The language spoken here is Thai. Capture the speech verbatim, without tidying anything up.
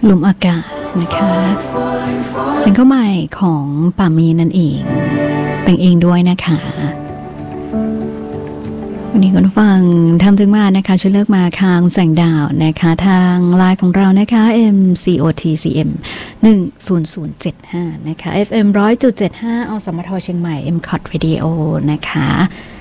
ลมอากาศนะคะซิงเกิลใหม่ของป่ามีนั่นเองแต่งเองด้วยนะคะวันนี้คุณฟังทำถึงมานะคะช่วยเลือกมาทางแสงดาวนะคะทางไลน์ของเรานะคะ เอ็ม ซี โอ ที ซี เอ็ม หนึ่ง ศูนย์ ศูนย์ เจ็ด ห้า นะคะ เอฟ เอ็ม หนึ่งร้อยจุดเจ็ดห้า อสมทเชียงใหม่ เอ็ม ซี โอ ที Radio นะคะ